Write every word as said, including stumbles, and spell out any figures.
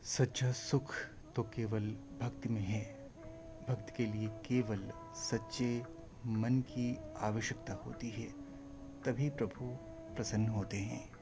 सच्चा सुख तो केवल भक्ति में है। भक्त के लिए केवल सच्चे मन की आवश्यकता होती है, तभी प्रभु प्रसन्न होते हैं।